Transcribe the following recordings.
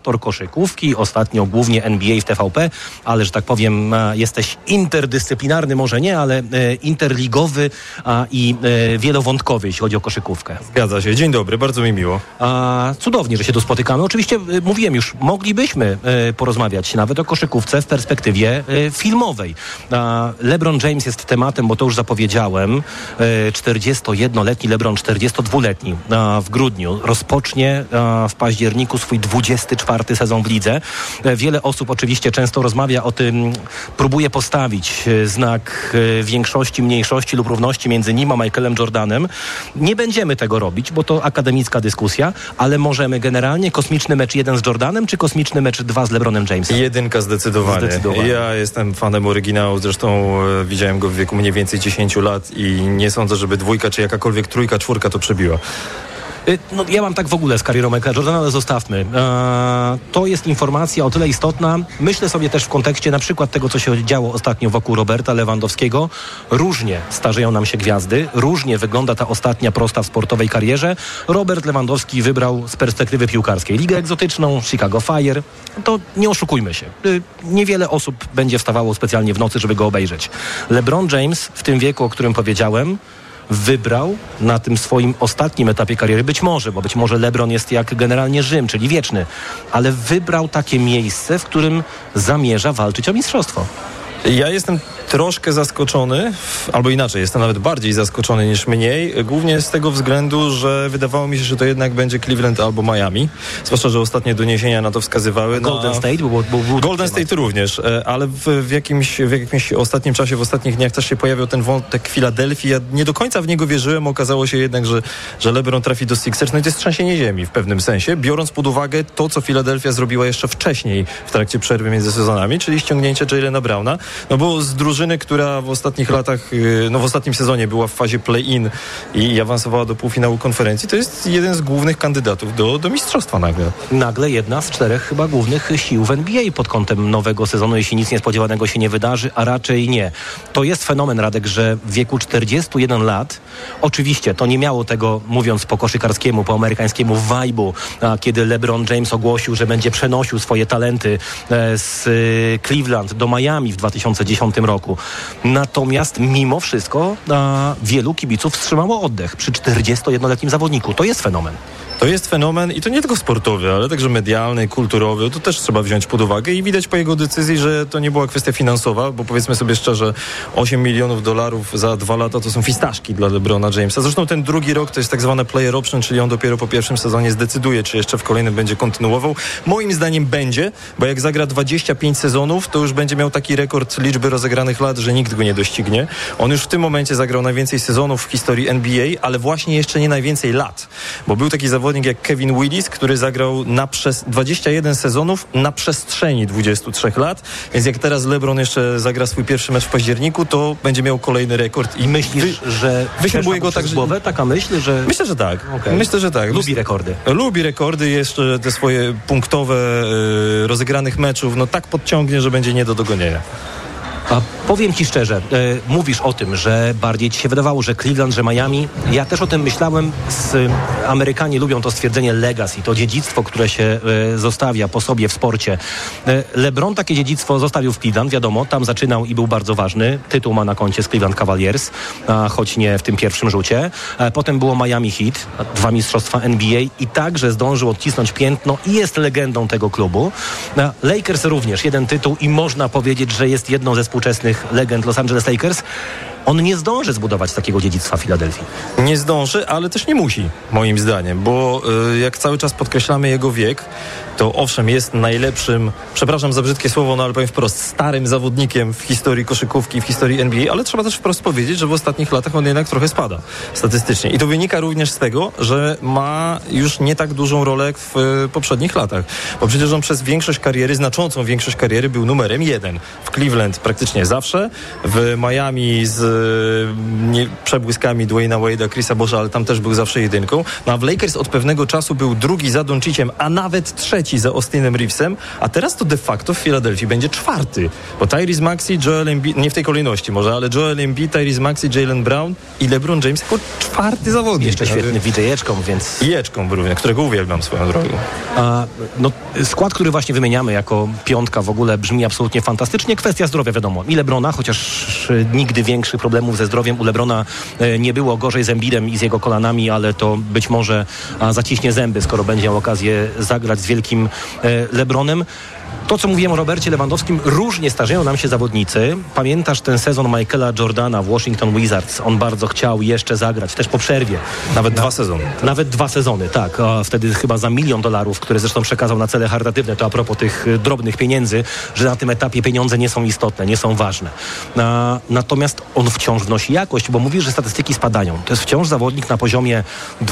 koszykówki, ostatnio głównie NBA w TVP, ale, że tak powiem, jesteś interdyscyplinarny, może nie, ale interligowy i wielowątkowy, jeśli chodzi o koszykówkę. Zgadza się. Dzień dobry, bardzo mi miło. Cudownie, że się tu spotykamy. Oczywiście, mówiłem już, moglibyśmy porozmawiać nawet o koszykówce w perspektywie filmowej. LeBron James jest tematem, bo to już zapowiedziałem. 41-letni LeBron, 42-letni w grudniu rozpocznie w październiku swój 24 sezon w lidze. Wiele osób oczywiście często rozmawia o tym, próbuje postawić znak większości, mniejszości lub równości między nim a Michaelem Jordanem. Nie będziemy tego robić, bo to akademicka dyskusja, ale możemy generalnie kosmiczny mecz 1 z Jordanem, czy kosmiczny mecz 2 z LeBronem Jamesem? 1 zdecydowanie. Ja jestem fanem oryginału, zresztą widziałem go w wieku mniej więcej 10 lat i nie sądzę, żeby 2 czy jakakolwiek 3, 4 to przebiła. No, ja mam tak w ogóle z karierą Michaela Jordana, ale zostawmy. To jest informacja o tyle istotna. Myślę sobie też w kontekście na przykład tego, co się działo ostatnio wokół Roberta Lewandowskiego. Różnie starzeją nam się gwiazdy, różnie wygląda ta ostatnia prosta w sportowej karierze. Robert Lewandowski wybrał z perspektywy piłkarskiej ligę egzotyczną, Chicago Fire. To nie oszukujmy się. Niewiele osób będzie wstawało specjalnie w nocy, żeby go obejrzeć. LeBron James w tym wieku, o którym powiedziałem, wybrał na tym swoim ostatnim etapie kariery, być może LeBron jest jak generalnie Rzym, czyli wieczny, ale wybrał takie miejsce, w którym zamierza walczyć o mistrzostwo. Ja jestem troszkę zaskoczony, albo inaczej, jestem nawet bardziej zaskoczony niż mniej, głównie z tego względu, że wydawało mi się, że to jednak będzie Cleveland albo Miami, zwłaszcza, że ostatnie doniesienia na to wskazywały. Golden State? Golden State również, ale w jakimś ostatnim czasie, w ostatnich dniach też się pojawiał ten wątek Filadelfii. Ja nie do końca w niego wierzyłem, okazało się jednak, że LeBron trafi do Sixers, no i to jest trzęsienie ziemi w pewnym sensie, biorąc pod uwagę to, co Filadelfia zrobiła jeszcze wcześniej w trakcie przerwy między sezonami, czyli ściągnięcie Jalena Browna, no bo z drużyny, która w ostatnich latach, w ostatnim sezonie była w fazie play-in i awansowała do półfinału konferencji, to jest jeden z głównych kandydatów do mistrzostwa nagle. Nagle jedna z 4 chyba głównych sił w NBA pod kątem nowego sezonu, jeśli nic niespodziewanego się nie wydarzy, a raczej nie. To jest fenomen, Radek, że w wieku 41 lat, oczywiście to nie miało tego, mówiąc po koszykarskiemu, po amerykańskiemu vibe'u, kiedy LeBron James ogłosił, że będzie przenosił swoje talenty z Cleveland do Miami w 2010 roku. Natomiast mimo wszystko wielu kibiców wstrzymało oddech przy 41-letnim zawodniku. To jest fenomen. To jest fenomen i to nie tylko sportowy, ale także medialny, kulturowy. To też trzeba wziąć pod uwagę i widać po jego decyzji, że to nie była kwestia finansowa, bo powiedzmy sobie szczerze, $8 milionów za 2 lata to są fistaszki dla LeBrona Jamesa. Zresztą ten drugi rok to jest tak zwane player option, czyli on dopiero po pierwszym sezonie zdecyduje, czy jeszcze w kolejnym będzie kontynuował. Moim zdaniem będzie, bo jak zagra 25 sezonów, to już będzie miał taki rekord liczby rozegranych lat, że nikt go nie doścignie. On już w tym momencie zagrał najwięcej sezonów w historii NBA, ale właśnie jeszcze nie najwięcej lat, bo był taki zawodnik jak Kevin Willis, który zagrał na 21 sezonów na przestrzeni 23 lat, więc jak teraz LeBron jeszcze zagra swój pierwszy mecz w październiku, to będzie miał kolejny rekord. I myślisz, że wyśrubuje go tak, głowę taka myśl, że... Myślę, że tak. Okay. Myślę, że tak. Lubi rekordy. Lubi rekordy, jeszcze te swoje punktowe rozegranych meczów, no tak podciągnie, że będzie nie do dogonienia. A powiem Ci szczerze, mówisz o tym, że bardziej Ci się wydawało, że Cleveland, że Miami. Ja też o tym myślałem. Amerykanie lubią to stwierdzenie legacy, to dziedzictwo, które się zostawia po sobie w sporcie. LeBron takie dziedzictwo zostawił w Cleveland, wiadomo, tam zaczynał i był bardzo ważny. Tytuł ma na koncie z Cleveland Cavaliers, choć nie w tym pierwszym rzucie. Potem było Miami Heat, 2 mistrzostwa NBA i także zdążył odcisnąć piętno i jest legendą tego klubu. Lakers również 1 tytuł i można powiedzieć, że jest jedną ze współczesnych legend Los Angeles Lakers. On nie zdąży zbudować takiego dziedzictwa w Filadelfii. Nie zdąży, ale też nie musi, moim zdaniem, bo jak cały czas podkreślamy jego wiek, to owszem, jest najlepszym, przepraszam za brzydkie słowo, no ale powiem wprost, starym zawodnikiem w historii koszykówki, w historii NBA, ale trzeba też wprost powiedzieć, że w ostatnich latach on jednak trochę spada statystycznie. I to wynika również z tego, że ma już nie tak dużą rolę w poprzednich latach. Bo przecież on przez większość kariery, znaczącą większość kariery był numerem 1. W Cleveland praktycznie zawsze, w Miami z przebłyskami Dwayna Wade'a, Chrisa Bosha, ale tam też był zawsze jedynką. No a w Lakers od pewnego czasu był drugi za Donciciem, a nawet trzeci za Austinem Reevesem, a teraz to de facto w Filadelfii będzie czwarty, bo Tyrese Maxey, Joel Embiid, nie w tej kolejności może, ale Joel Embiid, Tyrese Maxey, Jaylen Brown i LeBron James jako czwarty zawodnik. Jeszcze świetny Eczkom, więc... I Eczkom również, którego uwielbiam swoją drogą. Skład, który właśnie wymieniamy jako piątka w ogóle brzmi absolutnie fantastycznie. Kwestia zdrowia wiadomo. I LeBrona, chociaż nigdy większych problemów ze zdrowiem u LeBrona nie było, gorzej z Embidem i z jego kolanami, ale to być może zaciśnie zęby, skoro będzie miał okazję zagrać z wielkim LeBronem. To, co mówiłem o Robercie Lewandowskim, różnie starzeją nam się zawodnicy. Pamiętasz ten sezon Michaela Jordana w Washington Wizards? On bardzo chciał jeszcze zagrać, też po przerwie. Nawet 2 sezony. Nawet 2 sezony, tak. A wtedy chyba za $1 milion, które zresztą przekazał na cele charytatywne. To a propos tych drobnych pieniędzy, że na tym etapie pieniądze nie są istotne, nie są ważne. Natomiast on wciąż wnosi jakość, bo mówisz, że statystyki spadają. To jest wciąż zawodnik na poziomie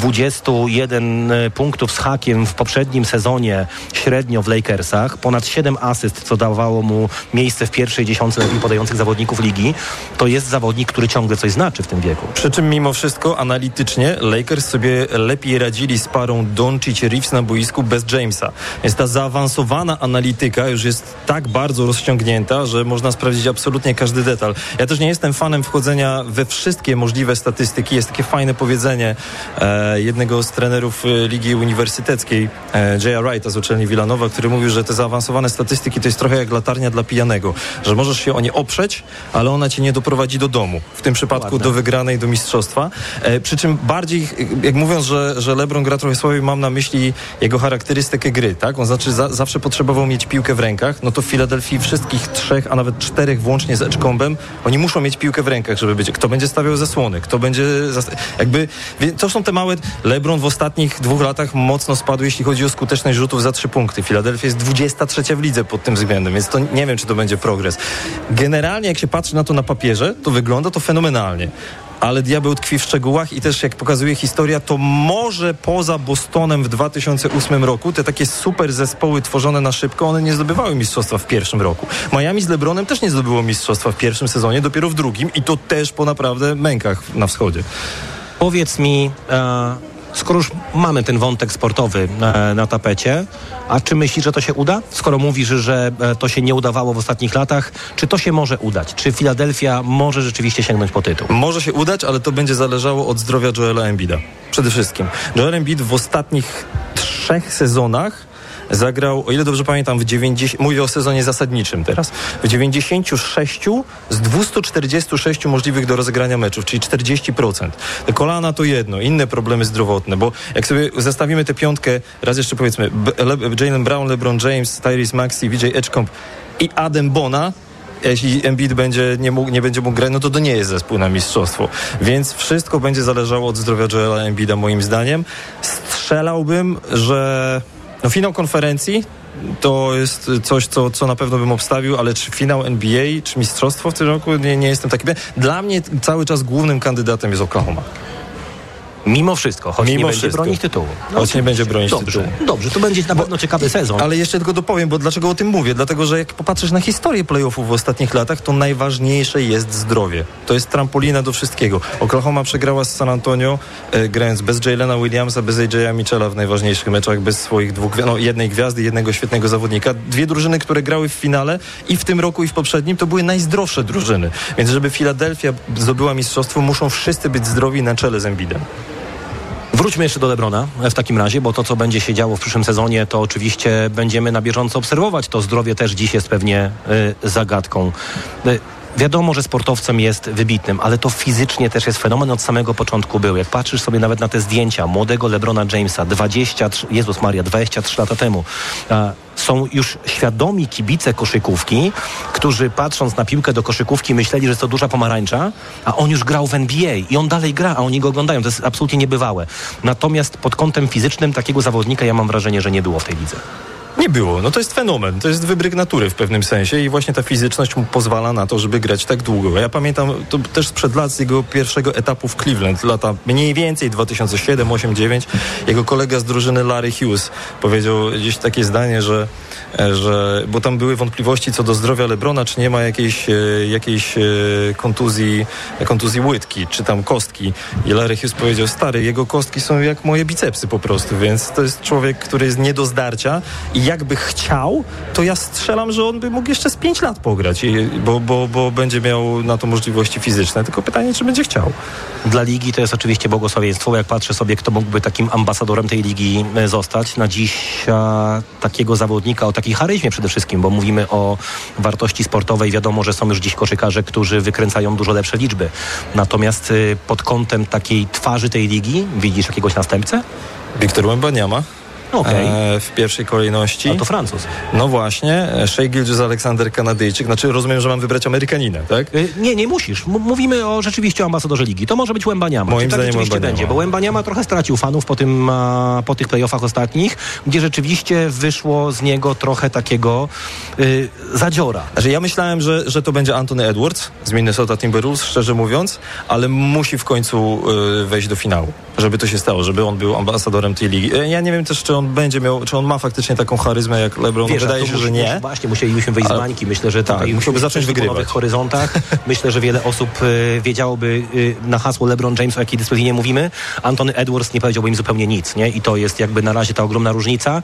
21 punktów z hakiem w poprzednim sezonie średnio w Lakersach. Ponad 7 asyst, co dawało mu miejsce w pierwszej dziesiątce najlepiej podających zawodników ligi. To jest zawodnik, który ciągle coś znaczy w tym wieku. Przy czym mimo wszystko analitycznie Lakers sobie lepiej radzili z parą Doncic-Reeves na boisku bez Jamesa. Więc ta zaawansowana analityka już jest tak bardzo rozciągnięta, że można sprawdzić absolutnie każdy detal. Ja też nie jestem fanem wchodzenia we wszystkie możliwe statystyki. Jest takie fajne powiedzenie jednego z trenerów Ligi Uniwersyteckiej, Jaya Wrighta z uczelni Villanowa, który mówił, że te zaawansowane statystyki to jest trochę jak latarnia dla pijanego, że możesz się o nie oprzeć, ale ona cię nie doprowadzi do domu. W tym przypadku do wygranej, do mistrzostwa. Przy czym bardziej, jak mówiąc, że LeBron gra trochę słabiej, mam na myśli jego charakterystykę gry, tak? On znaczy zawsze potrzebował mieć piłkę w rękach, no to w Filadelfii wszystkich 3, a nawet 4 włącznie z Edgecombem, oni muszą mieć piłkę w rękach, żeby być. Kto będzie stawiał zasłony, kto będzie... To są te małe... LeBron w ostatnich 2 latach mocno spadł, jeśli chodzi o skuteczność rzutów za 3 punkty. Filadelfia jest 23 w lidze pod tym względem, więc to nie wiem, czy to będzie progres. Generalnie, jak się patrzy na to na papierze, to wygląda to fenomenalnie. Ale diabeł tkwi w szczegółach i też, jak pokazuje historia, to może poza Bostonem w 2008 roku te takie super zespoły tworzone na szybko, one nie zdobywały mistrzostwa w pierwszym roku. Miami z LeBronem też nie zdobyło mistrzostwa w pierwszym sezonie, dopiero w drugim i to też po naprawdę mękach na wschodzie. Powiedz mi... Skoro już mamy ten wątek sportowy na tapecie, a czy myślisz, że to się uda? Skoro mówisz, że to się nie udawało w ostatnich latach, czy to się może udać? Czy Filadelfia może rzeczywiście sięgnąć po tytuł? Może się udać, ale to będzie zależało od zdrowia Joela Embida. Przede wszystkim. Joel Embiid w ostatnich 3 sezonach zagrał, o ile dobrze pamiętam, mówię o sezonie zasadniczym teraz, w 96 z 246 możliwych do rozegrania meczów, czyli 40%. Te kolana to jedno, inne problemy zdrowotne, bo jak sobie zestawimy tę piątkę, raz jeszcze powiedzmy, Jaylen Brown, LeBron James, Tyrese Maxey, VJ Edgecomb i Adem Bona, jeśli Embiid nie będzie mógł grać, no to nie jest zespół na mistrzostwo. Więc wszystko będzie zależało od zdrowia Joela Embida, moim zdaniem. Strzelałbym, że finał konferencji to jest coś, co na pewno bym obstawił, ale czy finał NBA, czy mistrzostwo w tym roku, nie jestem taki. Dla mnie cały czas głównym kandydatem jest Oklahoma. Mimo wszystko, choć nie będzie bronić tytułu. Choć nie będzie bronić tytułu. Dobrze, to będzie na pewno ciekawy sezon. Ale jeszcze tylko dopowiem, bo dlaczego o tym mówię? Dlatego, że jak popatrzysz na historię playoffów w ostatnich latach, to najważniejsze jest zdrowie. To jest trampolina do wszystkiego. Oklahoma przegrała z San Antonio, grając bez Jaylena Williamsa, bez AJ'a Mitchella w najważniejszych meczach, bez swoich jednej gwiazdy, jednego świetnego zawodnika. 2 drużyny, które grały w finale i w tym roku, i w poprzednim, to były najzdrowsze drużyny. Więc żeby Filadelfia zdobyła mistrzostwo, muszą wszyscy być zdrowi na czele z Embidem. Wróćmy jeszcze do LeBrona w takim razie, bo to, co będzie się działo w przyszłym sezonie, to oczywiście będziemy na bieżąco obserwować. To zdrowie też dziś jest pewnie zagadką. Wiadomo, że sportowcem jest wybitnym, ale to fizycznie też jest fenomen, od samego początku był. Jak patrzysz sobie nawet na te zdjęcia młodego LeBrona Jamesa, 23 lata temu, są już świadomi kibice koszykówki, którzy patrząc na piłkę do koszykówki myśleli, że jest to duża pomarańcza, a on już grał w NBA i on dalej gra, a oni go oglądają. To jest absolutnie niebywałe. Natomiast pod kątem fizycznym takiego zawodnika ja mam wrażenie, że nie było w tej lidze. Nie było. No to jest fenomen. To jest wybryk natury w pewnym sensie i właśnie ta fizyczność mu pozwala na to, żeby grać tak długo. Ja pamiętam to też sprzed lat z jego pierwszego etapu w Cleveland, lata mniej więcej 2007, 8, 9. Jego kolega z drużyny Larry Hughes powiedział gdzieś takie zdanie, że bo tam były wątpliwości co do zdrowia LeBrona, czy nie ma jakiejś kontuzji łydki, czy tam kostki. I Larry Hughes powiedział, stary, jego kostki są jak moje bicepsy po prostu, więc to jest człowiek, który jest nie do zdarcia i jakby chciał, to ja strzelam, że on by mógł jeszcze z 5 lat pograć, bo będzie miał na to możliwości fizyczne, tylko pytanie, czy będzie chciał. Dla ligi to jest oczywiście błogosławieństwo, jak patrzę sobie, kto mógłby takim ambasadorem tej ligi zostać. Na dziś takiego zawodnika o takiej charyzmie przede wszystkim, bo mówimy o wartości sportowej. Wiadomo, że są już dziś koszykarze, którzy wykręcają dużo lepsze liczby. Natomiast pod kątem takiej twarzy tej ligi widzisz jakiegoś następcę? Wiktor Wembanyama. Okay. W pierwszej kolejności. A to Francuz. No właśnie, Shai Gilgeous-Alexander, Kanadyjczyk. Znaczy rozumiem, że mam wybrać Amerykanina, tak? Nie musisz. Mówimy rzeczywiście o ambasadorze ligi. To może być Wembanyama. Moim tak zdaniem rzeczywiście będzie, bo Wembanyama trochę stracił fanów po tych playoffach ostatnich, gdzie rzeczywiście wyszło z niego trochę takiego zadziora. Znaczy ja myślałem, że to będzie Anthony Edwards z Minnesota Timberwolves, szczerze mówiąc, ale musi w końcu wejść do finału, żeby to się stało, żeby on był ambasadorem tej ligi. Ja nie wiem też, czy on ma faktycznie taką charyzmę jak LeBron. Wiesz, wydaje się, że nie. Właśnie, musielibyśmy wyjść z bańki. Myślę, że tutaj musiałby zacząć wygrywać. Po nowych horyzontach. Myślę, że wiele osób wiedziałoby na hasło LeBron James, o jakiej dyscyplinie mówimy. Anthony Edwards nie powiedziałby im zupełnie nic, nie? I to jest jakby na razie ta ogromna różnica.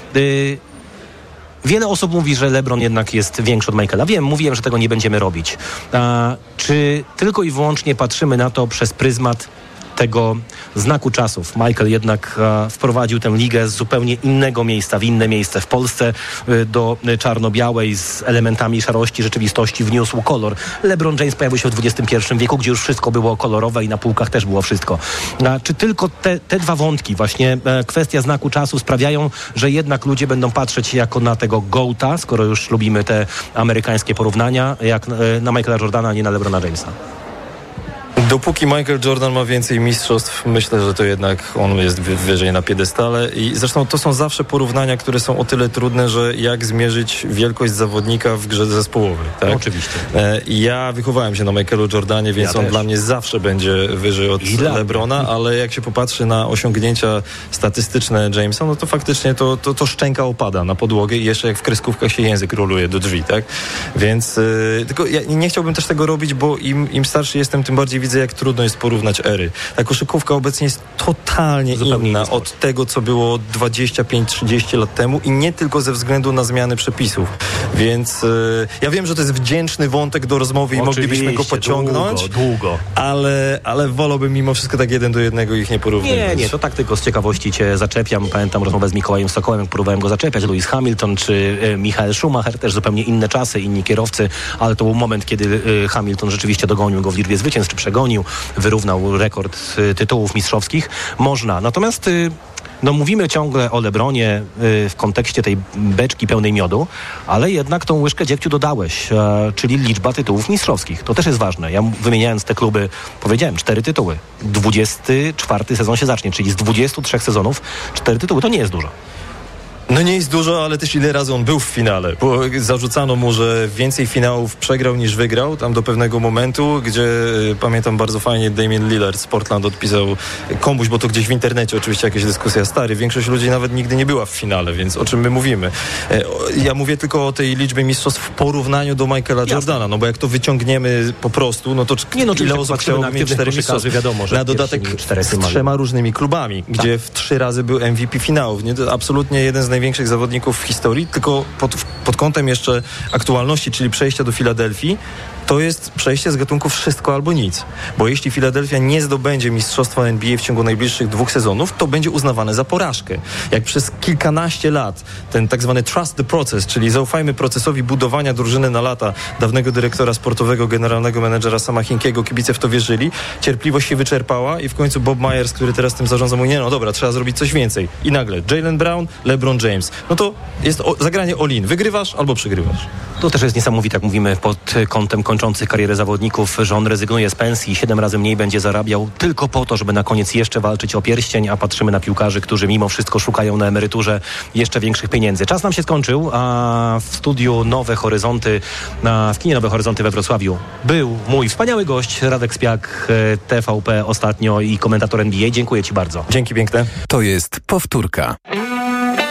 Wiele osób mówi, że LeBron jednak jest większy od Michaela. Mówiłem, że tego nie będziemy robić. Czy tylko i wyłącznie patrzymy na to przez pryzmat tego znaku czasów? Michael jednak wprowadził tę ligę z zupełnie innego miejsca, w inne miejsce w Polsce, do czarno-białej z elementami szarości rzeczywistości wniósł kolor. LeBron James pojawił się w XXI wieku, gdzie już wszystko było kolorowe i na półkach też było wszystko. Czy tylko te dwa wątki, właśnie kwestia znaku czasu, sprawiają, że jednak ludzie będą patrzeć jako na tego GOATA, skoro już lubimy te amerykańskie porównania, jak na Michaela Jordana, a nie na LeBrona Jamesa? Dopóki Michael Jordan ma więcej mistrzostw, myślę, że to jednak on jest wyżej na piedestale i zresztą to są zawsze porównania, które są o tyle trudne, że jak zmierzyć wielkość zawodnika w grze zespołowej, tak? Oczywiście. Ja wychowałem się na Michaelu Jordanie, więc on dla mnie zawsze będzie wyżej od LeBrona, ale jak się popatrzy na osiągnięcia statystyczne Jamesa, no to faktycznie to szczęka opada na podłogę i jeszcze jak w kreskówkach się język roluje do drzwi, tak? Więc tylko ja nie chciałbym też tego robić, bo im starszy jestem, tym bardziej widzę, jak trudno jest porównać ery. Ta koszykówka obecnie jest totalnie inna od tego, co było 25-30 lat temu i nie tylko ze względu na zmiany przepisów. Więc ja wiem, że to jest wdzięczny wątek do rozmowy i moglibyśmy go pociągnąć. Długo. Ale wolałbym mimo wszystko tak 1 do 1 ich nie porównywać. Nie, to tak tylko z ciekawości cię zaczepiam. Pamiętam rozmowę z Mikołajem Sokołem, jak próbowałem go zaczepiać. Lewis Hamilton czy Michael Schumacher, też zupełnie inne czasy, inni kierowcy, ale to był moment, kiedy Hamilton rzeczywiście dogonił go w liczbie zwycięstw, czy przegonił, wyrównał rekord tytułów mistrzowskich. Można. Natomiast mówimy ciągle o LeBronie w kontekście tej beczki pełnej miodu, ale jednak tą łyżkę dziegciu dodałeś, czyli liczba tytułów mistrzowskich. To też jest ważne. Ja wymieniając te kluby powiedziałem 4 tytuły. 24 sezon się zacznie, czyli z 23 sezonów 4 tytuły. To nie jest dużo. No nie jest dużo, ale też ile razy on był w finale, bo zarzucano mu, że więcej finałów przegrał niż wygrał, tam do pewnego momentu, gdzie pamiętam bardzo fajnie Damian Lillard z Portland odpisał komuś, bo to gdzieś w internecie oczywiście jakaś dyskusja, stary, większość ludzi nawet nigdy nie była w finale, więc o czym my mówimy? Ja mówię tylko o tej liczbie mistrzostw w porównaniu do Michaela Jordana, no bo jak to wyciągniemy po prostu, no to ile osób chciało mieć 4 mistrzostwa? Wiadomo, że na dodatek z 3 różnymi klubami, gdzie w 3 razy był MVP finałów. Nie? To absolutnie jeden z największych zawodników w historii, tylko pod kątem jeszcze aktualności, czyli przejścia do Filadelfii, to jest przejście z gatunku wszystko albo nic. Bo jeśli Filadelfia nie zdobędzie mistrzostwa NBA w ciągu najbliższych 2 sezonów, to będzie uznawane za porażkę. Jak przez kilkanaście lat ten tak zwany trust the process, czyli zaufajmy procesowi budowania drużyny na lata dawnego dyrektora sportowego, generalnego menedżera Sama Hinkiego, kibice w to wierzyli, cierpliwość się wyczerpała i w końcu Bob Myers, który teraz tym zarządza, mówi, nie no dobra, trzeba zrobić coś więcej. I nagle Jaylen Brown, LeBron James. No to jest zagranie all-in. Wygrywasz albo przegrywasz. To też jest niesamowite, jak mówimy pod kątem kończących karierę zawodników, że on rezygnuje z pensji, 7 razy mniej będzie zarabiał tylko po to, żeby na koniec jeszcze walczyć o pierścień, a patrzymy na piłkarzy, którzy mimo wszystko szukają na emeryturze jeszcze większych pieniędzy. Czas nam się skończył, a w studiu Nowe Horyzonty, w kinie Nowe Horyzonty we Wrocławiu był mój wspaniały gość, Radek Spiak, TVP ostatnio i komentator NBA. Dziękuję Ci bardzo. Dzięki piękne. To jest powtórka.